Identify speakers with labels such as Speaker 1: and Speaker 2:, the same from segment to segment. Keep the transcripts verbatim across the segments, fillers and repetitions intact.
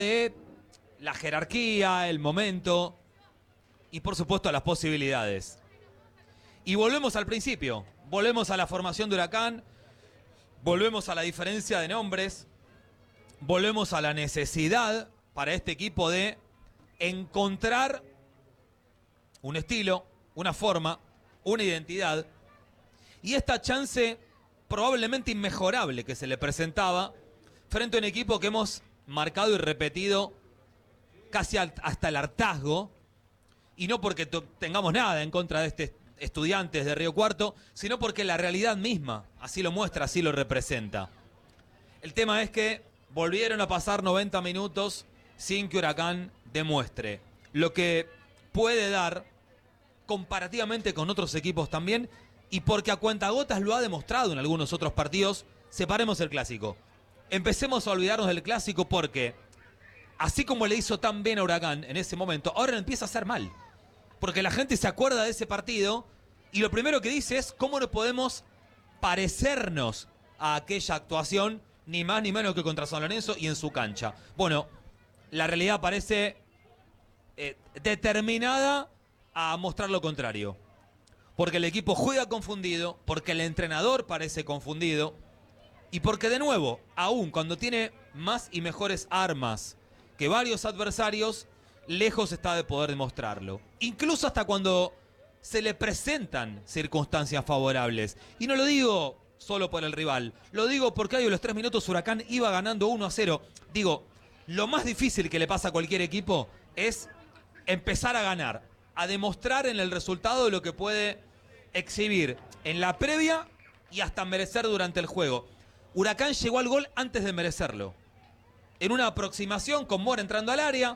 Speaker 1: de la jerarquía, el momento y por supuesto las posibilidades. Y volvemos al principio, volvemos a la formación de Huracán, volvemos a la diferencia de nombres, volvemos a la necesidad para este equipo de encontrar un estilo, una forma, una identidad y esta chance probablemente inmejorable que se le presentaba frente a un equipo que hemos marcado y repetido casi hasta el hartazgo, y no porque tengamos nada en contra de este Estudiantes de Río Cuarto, sino porque la realidad misma así lo muestra, así lo representa. El tema es que volvieron a pasar noventa minutos sin que Huracán demuestre lo que puede dar comparativamente con otros equipos también, y porque a cuentagotas lo ha demostrado en algunos otros partidos. Separemos el clásico. Empecemos a olvidarnos del clásico porque, así como le hizo tan bien a Huracán en ese momento, ahora le empieza a hacer mal. Porque la gente se acuerda de ese partido y lo primero que dice es cómo no podemos parecernos a aquella actuación, ni más ni menos que contra San Lorenzo y en su cancha. Bueno, la realidad parece eh, determinada a mostrar lo contrario. Porque el equipo juega confundido, porque el entrenador parece confundido y porque de nuevo, aún cuando tiene más y mejores armas que varios adversarios, lejos está de poder demostrarlo. Incluso hasta cuando se le presentan circunstancias favorables. Y no lo digo solo por el rival, lo digo porque ahí a los tres minutos Huracán iba ganando uno a cero. Digo, lo más difícil que le pasa a cualquier equipo es empezar a ganar, a demostrar en el resultado lo que puede exhibir en la previa y hasta merecer durante el juego. Huracán llegó al gol antes de merecerlo. En una aproximación con Mora entrando al área,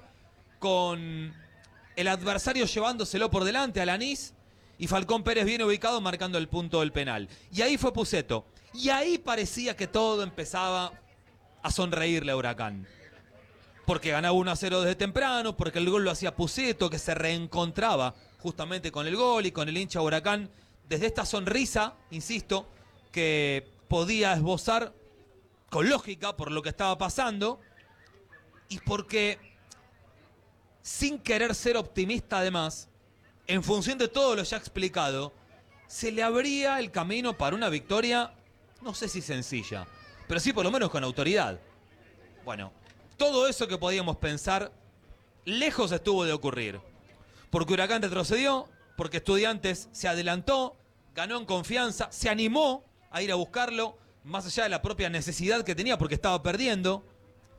Speaker 1: con el adversario llevándoselo por delante a Lanís y Falcón Pérez bien ubicado marcando el punto del penal. Y ahí fue Pusetto. Y ahí parecía que todo empezaba a sonreírle a Huracán. Porque ganaba uno a cero desde temprano, porque el gol lo hacía Pusetto, que se reencontraba justamente con el gol y con el hincha Huracán desde esta sonrisa, insisto, que podía esbozar con lógica por lo que estaba pasando y porque, sin querer ser optimista además, en función de todo lo ya explicado, se le abría el camino para una victoria, no sé si sencilla, pero sí por lo menos con autoridad. Bueno, todo eso que podíamos pensar, lejos estuvo de ocurrir. Porque Huracán retrocedió, porque Estudiantes se adelantó, ganó en confianza, se animó a ir a buscarlo, más allá de la propia necesidad que tenía porque estaba perdiendo.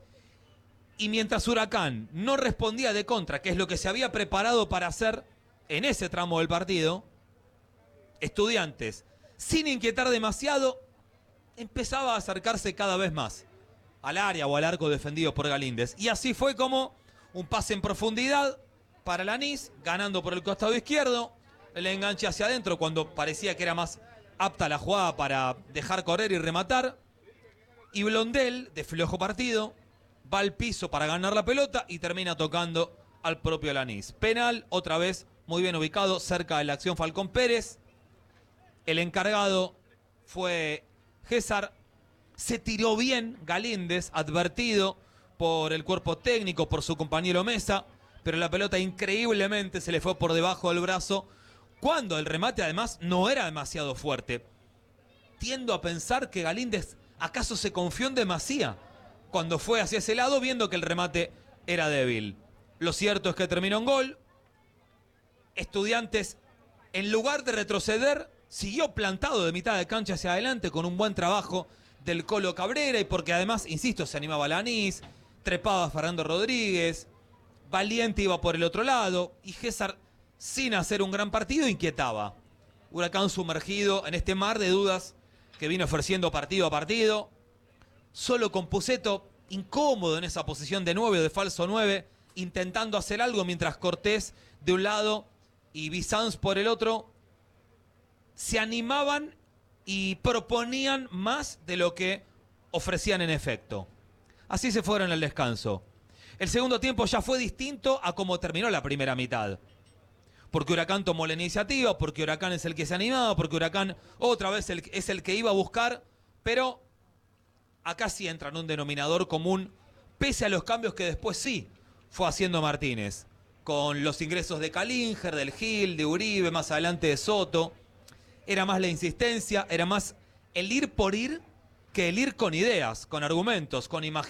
Speaker 1: Y mientras Huracán no respondía de contra, que es lo que se había preparado para hacer en ese tramo del partido, Estudiantes, sin inquietar demasiado, empezaba a acercarse cada vez más al área o al arco defendido por Galíndez. Y así fue como un pase en profundidad para Lanís, ganando por el costado izquierdo, el enganche hacia adentro cuando parecía que era más apta la jugada para dejar correr y rematar. Y Blondel, de flojo partido, va al piso para ganar la pelota y termina tocando al propio Lanís. Penal, otra vez muy bien ubicado, cerca de la acción Falcón Pérez. El encargado fue César. Se tiró bien Galíndez, advertido por el cuerpo técnico, por su compañero Mesa, pero la pelota increíblemente se le fue por debajo del brazo, cuando el remate además no era demasiado fuerte. Tiendo a pensar que Galíndez acaso se confió en demasía cuando fue hacia ese lado, viendo que el remate era débil. Lo cierto es que terminó en gol. Estudiantes, en lugar de retroceder, siguió plantado de mitad de cancha hacia adelante con un buen trabajo del Colo Cabrera, y porque además, insisto, se animaba Lanís, trepaba Fernando Rodríguez, Valiente iba por el otro lado, y César, sin hacer un gran partido, inquietaba. Huracán sumergido en este mar de dudas que vino ofreciendo partido a partido, solo con Pusetto incómodo en esa posición de nueve o de falso nueve, intentando hacer algo mientras Cortés de un lado y Bizanz por el otro se animaban y proponían más de lo que ofrecían en efecto. Así se fueron al descanso. El segundo tiempo ya fue distinto a cómo terminó la primera mitad. Porque Huracán tomó la iniciativa, porque Huracán es el que se animaba, porque Huracán otra vez el, es el que iba a buscar, pero acá sí entra en un denominador común pese a los cambios que después sí fue haciendo Martínez, con los ingresos de Calinger, del Gil, de Uribe, más adelante de Soto. Era más la insistencia, era más el ir por ir que el ir con ideas, con argumentos, con imaginación.